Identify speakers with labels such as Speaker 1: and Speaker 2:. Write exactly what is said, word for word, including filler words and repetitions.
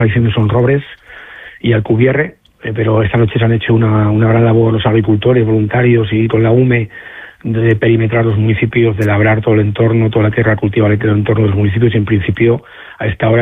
Speaker 1: diciendo son Robres y Alcubierre, eh, pero esta noche se han hecho una, una gran labor los agricultores, voluntarios y con la U M E de perimetrar los municipios, de labrar todo el entorno, toda la tierra cultivable que hay en el entorno de los municipios y en principio a esta hora